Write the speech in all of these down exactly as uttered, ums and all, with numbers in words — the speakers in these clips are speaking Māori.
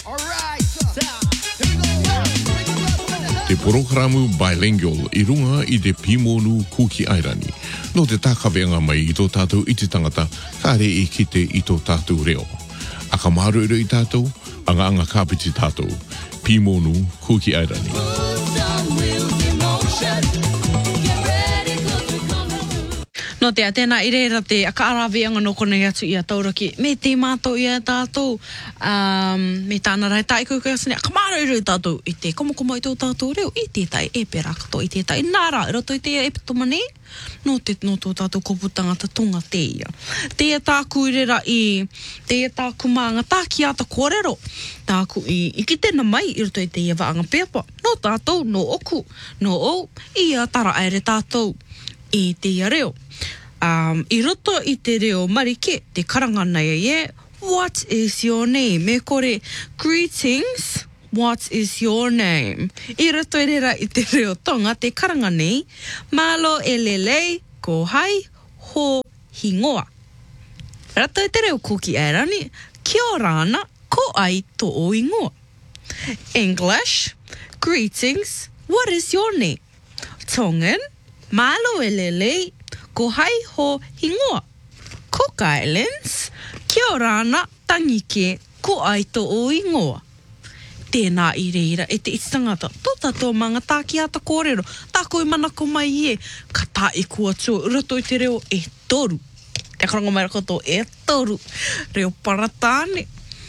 Te programa bilingual i runga i te Pimonu Kuki Airani. No te takawenga mai i tō tātou i te tangata, ka re e kite i tō tātou reo. A ka maruero i tātou, anga anga kāpiti tātou. Pimonu Kuki Airani. No te atena i reira te akaarawianga no konei atu i a tauraki. Me te mātou i a tātou. Um, me tāna rai tai kuka sine. Kamara i rei tātou i te komokoma i tō tātou reo. I te tai e pera kato i te tai. Nara, i roto i te e pitomani. No te no tō tātou koputanga ta tonga te ia. Te e tāku i reira i. Te e tāku maanga tāki ata kōrero. Tāku i iki tēnā mai i roto i te ia waanga pepa. No tātou, no oku, no o. I a tara aere tātou i te ia reo. Um, I roto i te reo marike, te karangana e, what is your name? Me kore, greetings, what is your name? I roto i rera i te reo tonga, te karangana, malo elelei, ko hai, ho hingoa. Rato i te reo Kuki Airani, kia rana, ko ai to o ingoa. English, greetings, what is your name? Tongan, malo elelei, ko hai ho hingoa. Cook Islands, kia rana tangike, ko ai to o ingoa. Tēnā i reira e te itangata. Tō tātou manga tāki ata kōrero. Tāko i manako mai e, ka tā i kua tō. Urato i te reo e toru. Te karango mai rako tō e toru. Reo paratāne.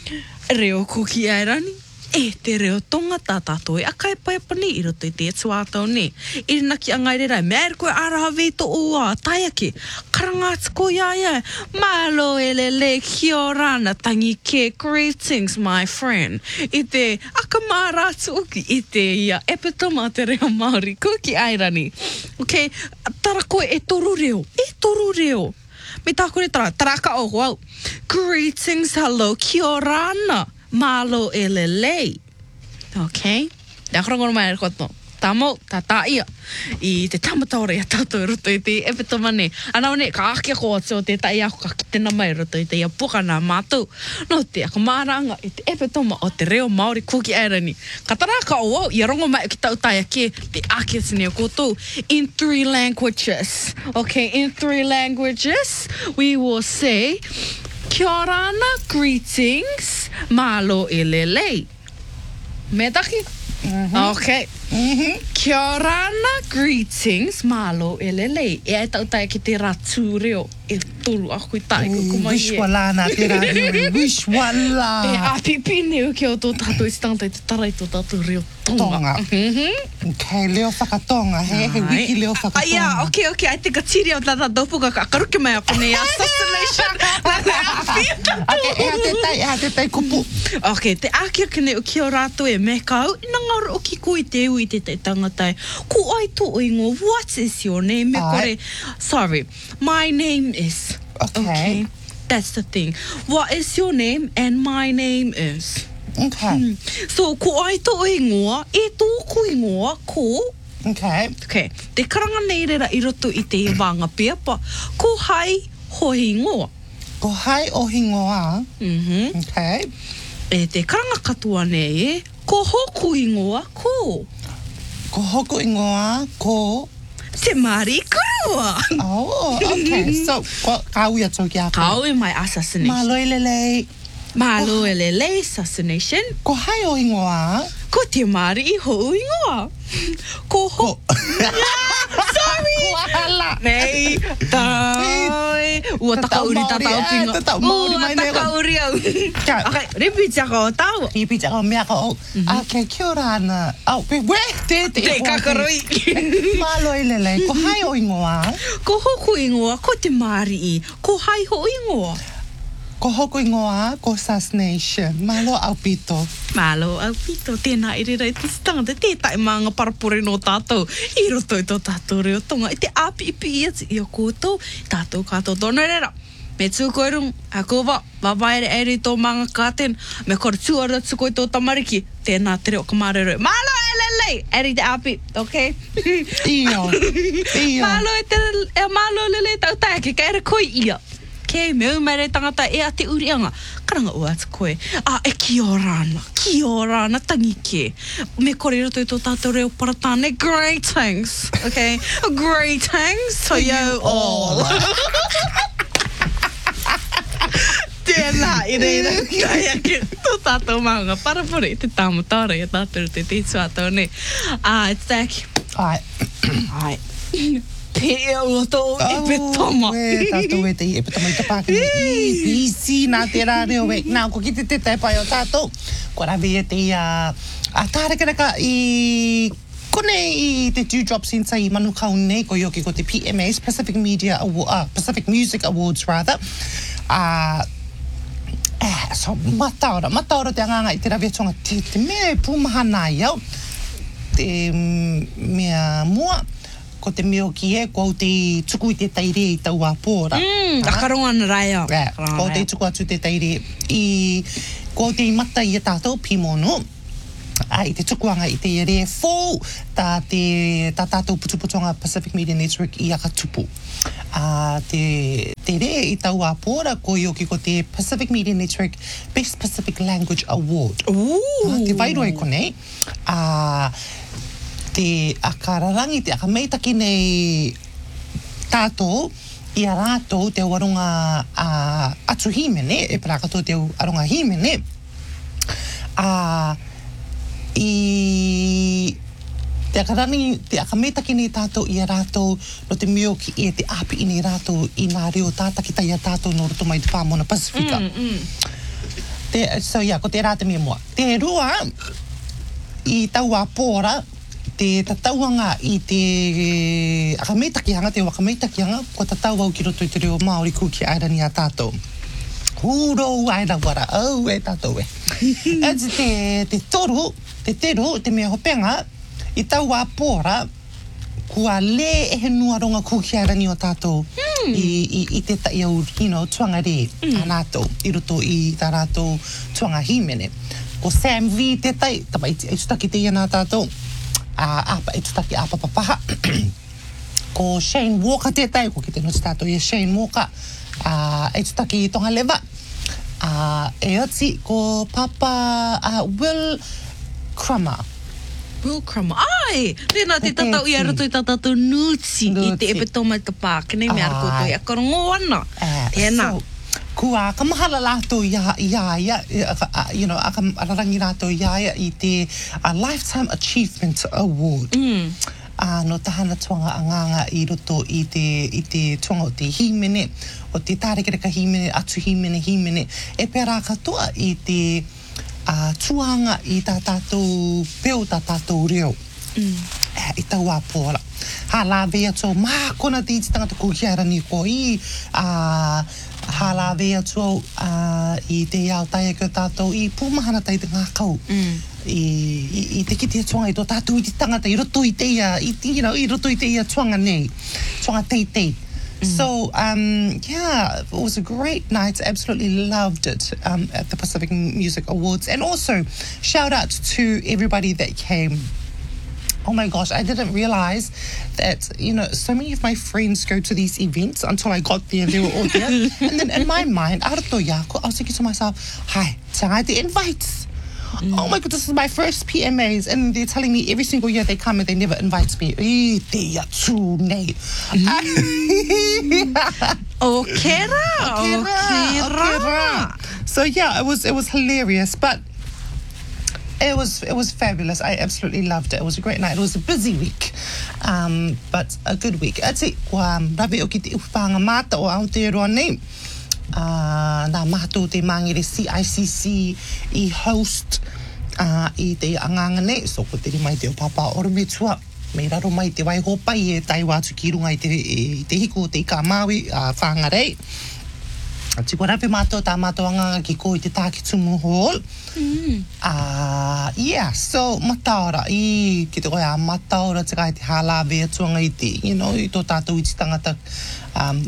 Reo Kuki Airani. E te reo tonga tā tātou e akai pai pani i roto i te tuātau ne. I rina ki angai rerai, mea ere koe araha veito o a, tai ake, karangāti ko ia ia, malo elele, kia rana, tangi ke, greetings my friend. I te akamārātu uki, i te ia, epitoma te reo Māori, Kuki Airani. Ok, tara koe e toru reo, e toru reo. Me tā kore tara, tara ka o wau. Greetings, hello, kia rana. Malo elelei. Okay? Te akarongono mai ar koto. Tamo, tā tā ia. I te tamataore ia tātou roto i te epitomane. Anau ne, ka akia ko atu o te tai ako ka kitena mai roto i te ia pukana mātou. No te akamāranga i te epitoma o te reo Māori Kuki Airani. Ka taraka o au, ia rongo mai ki tau tai ake te akia sine o kotou. In three languages. Okay, in three languages, we will say kia rana, greetings, malo elelei. Me taki? Mm-hmm. Okay. Mm-hmm. Kia rana, greetings, malo elelei. E ai tau tai ki te ratu reo. E toru ako i tai ko kumai e. Wishwala nā te reo, wishwala. E apipi neu ki o tō tātou i stangata i te tarai tō tātou reo tonga. Tonga. Mm-hmm. Okay, leo whakatonga, he, he wiki leo whakatonga. Ah, yeah, okay, okay, I think a tiri o tātou tōpuka ka akaruki mai ako nei assassination. Ake, e ha te tai, e ha te tai kupu. Okay, te akia kene o ki o rātou e me kau, ina ngaro o ki ko i te ui te te tangatai. Ko ai tō oingo, what is your name? Me kore, sorry, my name is. Okay. Okay, that's the thing. What is your name? And my name is. Okay. Hmm. So, ko ai tō oingoa, e tōku ingoa, ko. Okay. Okay, te karanga nei rera i roto i te wanga peapa. Ko hai hohi ingoa. Ko hai o hingoa. Mhm. Okay. E te karanga katua nei e, ko hoku ingoa, ko. Ko hoku ingoa, ko. Te mari kurua. Oh, okay. So, ko, kaui atu ki a Kau e mai assassination. Malo elelei. Malo elelei assassination. Ko hai o ingoa. Ko te mari i hou ingoa. Ko ho... Sorry! Kuala. Nei, tai. Ua taka uri tatau pinga. Tatau Māori mai nei. Ua taka uri au. Kia. Okay, repeat ako o tau. I pita o mea ko. Okay, kia rana. Au, pe, we, te, te. Te kakaroi. Malo elelei. Ko hai o ingoa. Ko hoku ingoa, ko te mari i. Ko hai ho ingoa. Ko hoku ingoa, ko assassination. Malo au pito. Malo au pito, tēnā i rera i te stangata, tētai maanga parapore no tātou. I roto i tō tātou reo tonga. I te api ipi i ati i o kōtou, tātou kātou tōna rera. Me tūkoirung, a kōwa, wawaere ere i tō maanga kāten, me kore tūara tūko i tō tamariki, tēnā te reo kamarero. Malo elelei, ere i te api, okay? Iyo, iyo. Malo e te, e malo elelei tau taeke, ka ere koi ia. ke meu mai re tangata e a te urianga. Karanga ua atu koe. A e ki ora ana. Ki ora ana tangi ke. Me kore roto i tō tātou reo paratāne. Greetings. Okay? Greetings to you all. Tēnā, i reira, kai ake, tō tātou maunga, parapore, te tāmatara, i tātou te tītu atau ne. Ah, it's like, Ai. ai, pēa ua tō i petoma. E tātou e te i e petoma i te pākini. I bisi nā te rā reo e. Nā, ko ki te te tai pai o tātou. Ko rawe e te a, a tārekaraka i kone i te Dewdrop Centre i Manukau nei, ko ioki ko te P M As, Pacific Media Award, uh, Pacific Music Awards, rather. Uh, Eh, so mataora, mataora te anganga i te rawe tonga te, te mea e pūmahana i au. Te mea mua, ko te mea o ki e, ko au te tuku i te taire i tau a pōra. Mm, akaronga na rai au. Yeah, ko au te tuku atu te taire i, ko au te imata i a tātou pimono. Ai, te tukuanga i te re fōu, tā te tā tātou putuputonga Pacific Media Network i aka tupu. Uh, te, te re i tau a pōra, ko i oki ko te Pacific Media Network Best Pacific Language Award. Ooh. Uh, te wairoi ko nei. Uh, te akararangi, te akameitaki nei tātou, i a rātou te waronga uh, atu himene, e parakato te aronga himene. Uh, I te akarani, te akametaki nei tātou i a rātou no te meo ki e te api i nei rātou i ngā reo tātaki tai a tātou no roto mai te Pāmona Pasifika. Mm, mm. Te, so yeah, ko te rā te mea mua. Te rua i tau a pōra, te tatauanga i te akameitakianga, te wakameitakianga, ko tatau au ki roto i te reo Māori kuki airani a tātou. Huro aira wara, au e tātou e. Ats te, te toru, te teru, te mea hopenga, i tau a pōra, kua le e he nuaronga kukiarani o tātou mm. i, i, i te tai au, you know, tuanga re, mm. a nātou, i roto i tā rātou tuanga himene. Ko Sam V te tai, tapa i tutaki te ia nā tātou, uh, apa, i tutaki apa papaha. Ko Shane Walker te tai, ko ki te noti tātou i Shane Walker, uh, i tutaki i tonga lewa. Uh, e ati, ko Papa uh, Will Crummer. Will Crummer. Ai! Tēnā te tatau i aroto i tatau Nuti i te epetoma i ka pākene me ara koutou i akarongo ana. Tēnā. So, kua kamahara lātou ia, ia, ia, you know, aka ararangi lātou ia, ia i te uh, Lifetime Achievement Award. Mm. Uh, no tahana tuanga anganga i roto i te, i te tuanga o te himene, o te tārekereka himene, atu himene, himene, e pērā katoa i te uh, tuanga i tā tātou peo, tā tātou reo. Mm. Uh, I tau a pōra. Ha la vea tō, mā kona te iti tangata kuhiarani ko i, uh, ha la vea tō uh, i te iau taia kio tātou i pūmahana tai te ngā kau. Mm. I, i, i te kitea tuanga i tō tātou i te tangata, i roto i te ia, i, you know, i roto i te ia tuanga nei, tuanga tei tei. Mm. So, um, yeah, it was a great night. Absolutely loved it um, at the Pacific Music Awards. And also, shout out to everybody that came. Oh my gosh, I didn't realize that, you know, so many of my friends go to these events until I got there, they were all there. And then in my mind, arato yako, I was thinking to myself, hi, tanga the invites. Mm. Oh my God, this is my first P M As, and they're telling me every single year they come and they never invite me. E te atu nei. O kera, o kera. So yeah, it was it was hilarious, but it was it was fabulous. I absolutely loved it. It was a great night. It was a busy week, um, but a good week. Ati, kua rawe o ki te upanga mata o Aotearoa nei. Uh, nā mātou te mangere C I C C i host uh, i te anganga nei, so ko te mai te o papa orometua me raro mai te wai hopai e tai wātu ki runga i te, i te hiku o te ika Māui uh, whangarei. Ati ko rawe mātou tā mātou anganga ki ko i te Tākitumu Hall. Mm. Uh, yeah, so mataora i ki te koe a mataora te kai te hala vea tuanga i te, you know, i tō tātou i te tangata um,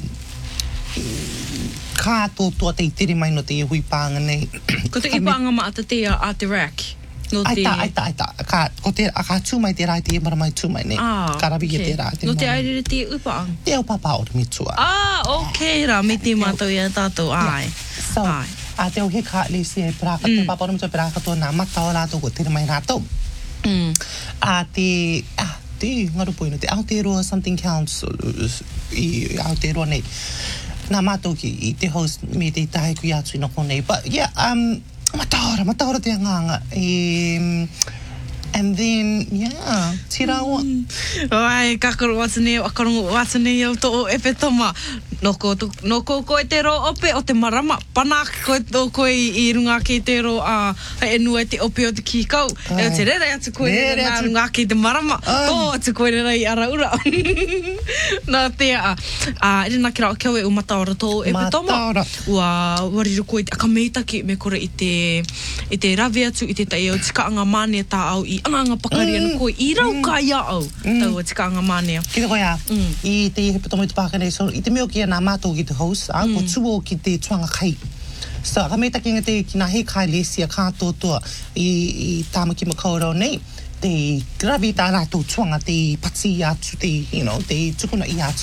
kā tō toa te itere mai no te hui pānga nei. Ko te ipanga ma ata te a te rack. No te... Aita, aita, aita. Ka, ko te, a ka tūmai te rai te mara mai tūmai ne. Ah, ka rawi okay. te rā te No te mara. airere te upaang? Te au papa o te mitua. Ah, okay rā, me te mātou ia tātou, ai. So, ai. a te au he ka le se e praka, te papa o te mitua praka tō nā mata o rātou ko te mai rātou. Mm. A te, ah, te ngarupoina, te Aotearoa Something Council, i Aotearoa nei. Nā mātou ki i te host me te tahe kui atu i noko nei. But yeah, um, mataora, mataora te anganga. Um, and then, yeah, tira o. Ai, kakaro watane, akarongo watane au to o epe toma. Noko, noko koe te ro ope o te marama. Panaki koe to koe i, i runga ki te ro a uh, e nua te ope o te kikau. Ai. E o te rera atu koe Rere rera nā atu. runga ki te marama. Ai. Tō atu koe rera i araura. Nā te a. Uh, e rena ki rao kia oe u mataora tō o epe toma. Mataora. Ua wariru koe te akameitaki me kore i te, i te rawe atu i te tai o tika anga mānea tā au i anga pakari anu koe i rau mm. kai au. Tau o tika anga mānea. Ki te koe a, Mm. i te i hepe tomo i te pākane, so i te meo ki a nā mātou ki te host, a, ko tuo ki te tuanga kai. So, ka mei taki ngā te ki nā he kai lesia kātotoa i, i tāmaki makaurau nei, te rawi tā rātou tuanga, te pati i atu, te, you know, te tukuna i atu.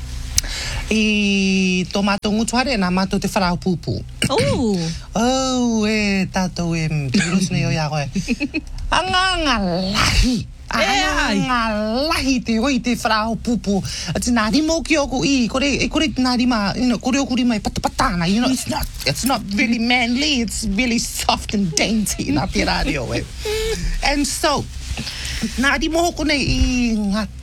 I tō mātou ngutuare, nā mātou te wharau pūpū. Oh. Oh, e tātou e pirusne o ia koe. Anganga lahi. ai. Anganga lahi te hoi te wharau pupu. Ati nā rima o ki oku i, kore, e kore nā rima, you know, kore oku rima i patapatana, you know, it's not, it's not really manly, it's really soft and dainty, nā te rāri o e. And so, nā rima hoku nei i ngā